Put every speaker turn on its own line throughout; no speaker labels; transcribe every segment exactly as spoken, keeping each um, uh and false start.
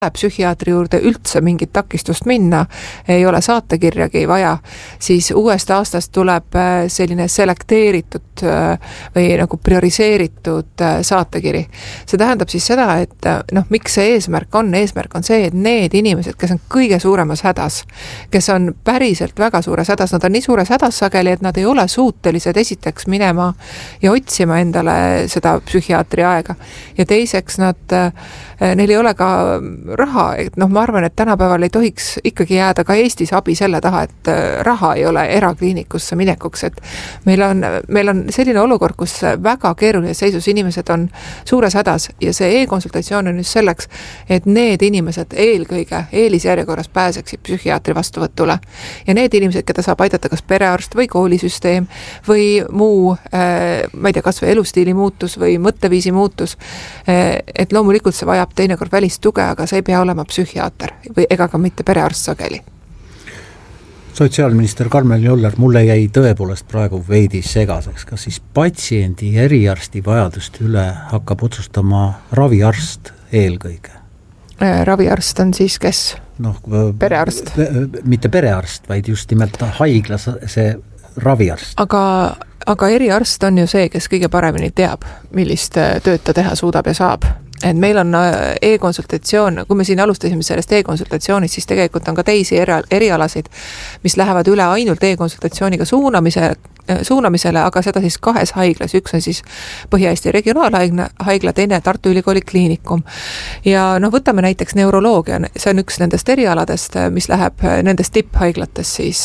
psühhiaatri juurde üldse mingit takistust minna, ei ole saatekirjagi vaja, siis uuest aastast tuleb selline selekteeritud või nagu prioriseeritud saatekiri. See tähendab siis seda, et noh, miks see eesmärk on? Eesmärk on see, et need inimesed, kes on kõige suuremas hädas, kes on päriselt väga suures hädas, nad on nii suures hädas sageli, et nad ei ole suutelised esiteks minema ja otsima endale seda psühhiaatri aega. Ja teiseks nad, neil ei ole ka raha, et noh, ma arvan, et tänapäeval ei tohiks ikkagi jääda ka Eestis abi selle taha, et raha ei ole erakliinikusse minekuks, et meil on, meil on selline olukord, kus väga keerulises seisus inimesed on suures hädas ja see e-konsultatsioon on just selleks, et need inimesed eelkõige eelisjärjekorras pääseksid psühhiaatri vastuvõtule ja need inimesed, keda saab aidata kas perearst või koolisüsteem või muu, ma ei tea, kas või elustiili muutus või mõtteviisi muutus, et loomulikult see vajab teinekord välist tuge, aga see ei pea olema psühhiaater või ega ka mitte perearst sageli.
Sotsiaalminister Karmen Joller, mulle jäi tõepoolest praegu veidi segaseks, kas siis patsiendi eriarsti vajaduste üle hakkab otsustama raviarst eelkõige?
Raviarst on siis kes?
No,
perearst?
Mitte perearst, vaid just nimelt haiglas see raviarst.
Aga, aga eriarst on ju see, kes kõige paremini teab, millist tööd ta teha suudab ja saab. Et meil on e-konsultatsioon, kui me siin alustasime sellest e-konsultatsioonist, siis tegelikult on ka teisi erialasid, mis lähevad üle ainult e-konsultatsiooniga suunamise, suunamisele, aga seda siis kahes haiglas. Üks on siis Põhja-Eesti regionaalhaigla, teine Tartu Ülikooli kliinikum. Ja noh, võtame näiteks neuroloogia, see on üks nendest erialadest, mis läheb nendest tipphaiglates siis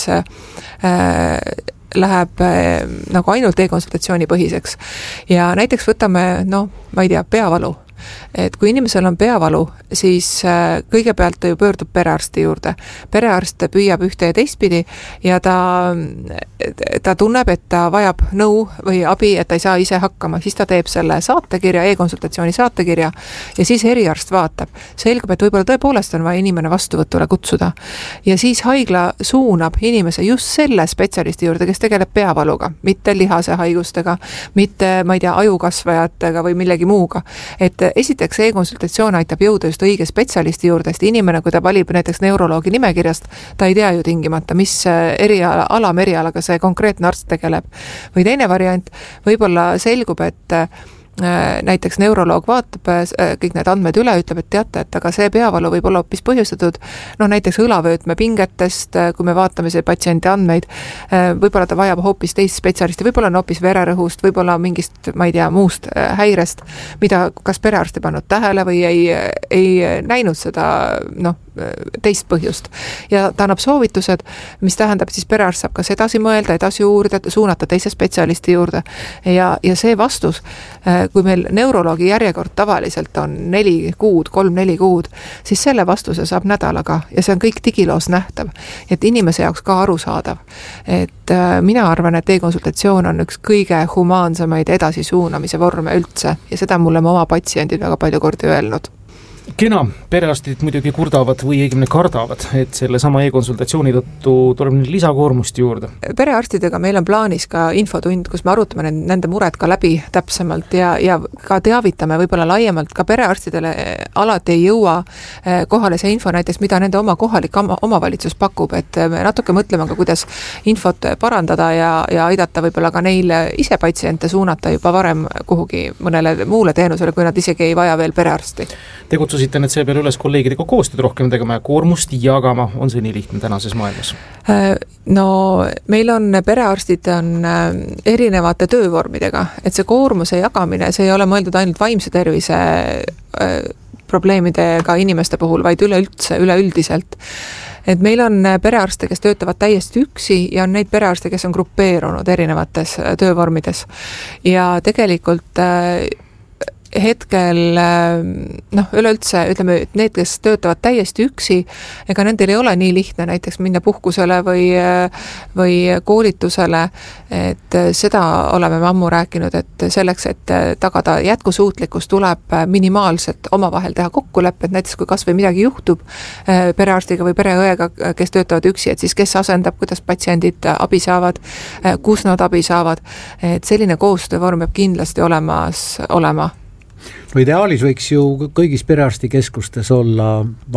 äh, läheb äh, nagu ainult e-konsultatsiooni põhiseks. Ja näiteks võtame, noh, ma ei tea, peavalu. Et kui inimesel on peavalu, siis kõigepealt ta ju pöördub perearsti juurde. Perearst püüab ühte ja teistpidi ja ta, ta tunneb, et ta vajab nõu või abi, et ta ei saa ise hakkama. Siis ta teeb selle saatekirja, e-konsultatsiooni saatekirja ja siis eriarst vaatab. Selgub, et võib-olla tõepoolest on vaja inimene vastuvõtule kutsuda. Ja siis haigla suunab inimese just selle spetsialisti juurde, kes tegeleb peavaluga, mitte lihase haigustega, mitte, ma ei tea, ajukasvajatega või millegi muuga. Et esiteks e-konsultatsioon aitab jõuda just õige spetsialisti juurde, sest inimene, kui ta valib näiteks neuroloogi nimekirjast, ta ei tea ju tingimata, mis eriala, alamerialaga see konkreetne arst tegeleb. Või teine variant, võib-olla selgub, et näiteks neuroloog vaatab kõik need andmed üle, ütleb, et teate, et aga see peavalu võib olla hoopis põhjustatud, noh näiteks õlavöötme pingetest, kui me vaatame see patsiendi andmeid, võib-olla ta vajab hoopis teist spetsialisti, võib-olla on hoopis vererõhust, võib-olla mingist, ma ei tea, muust häirest, mida kas perearst ei pannud tähele või ei, ei näinud seda, noh, teist põhjust. Ja ta annab soovitused, mis tähendab, siis perearst saab kas edasi mõelda, edasi uurida, suunata teise spetsialisti juurde. Ja, ja see vastus, kui meil neuroloogi järjekord tavaliselt on neli kuud, kolm-neli kuud, siis selle vastuse saab nädalaga ja see on kõik digiloos nähtav, et inimese jaoks ka arusaadav. Et mina arvan, et e-konsultatsioon on üks kõige humaansemaid edasisuunamise vorme üldse ja seda mulle oma patsiendid väga palju kordi öelnud.
Kena, perearstid muidugi kurdavad või õigemini kardavad, et selle sama e-konsultatsiooni tõttu tuleb nüüd lisakoormust juurde.
Perearstidega meil on plaanis ka infotund, kus me arutame nende mured ka läbi täpsemalt ja, ja ka teavitame võib-olla laiemalt, ka perearstidele alati ei jõua kohale see info näiteks, mida nende oma kohalik omavalitsus pakub, et me natuke mõtleme ka, kuidas infot parandada ja, ja aidata võib-olla ka neil ise patsiente suunata juba varem kuhugi mõnele muule teenusele, kui nad isegi ei vaja veel perearsti.
Tegutsusite nüüd see peale üles kolleegidega koostööd rohkem tegema ja koormust jagama, on see nii lihtne tänases maailmas?
No meil on, perearstid on erinevate töövormidega, et see koormuse jagamine, see ei ole mõeldud ainult vaimse tervise probleemidega inimeste puhul, vaid üleüldse, üleüldiselt. Et meil on perearste, kes töötavad täiesti üksi ja on neid perearste, kes on grupeerunud erinevates töövormides. Ja tegelikult hetkel, noh, üleüldse, ütleme, et need, kes töötavad täiesti üksi, ega nendel ei ole nii lihtne näiteks minna puhkusele või, või koolitusele, et seda oleme me ammu rääkinud, et selleks, et tagada jätkusuutlikkus, tuleb minimaalselt omavahel teha kokkulepped, näiteks kui kas või midagi juhtub perearstiga või pereõega, kes töötavad üksi, et siis kes asendab, kuidas patsiendid abi saavad, kus nad abi saavad, et selline koostöövorm peab kindlasti olemas olema.
no ideaalis võiks ju kõigis perearstikeskustes olla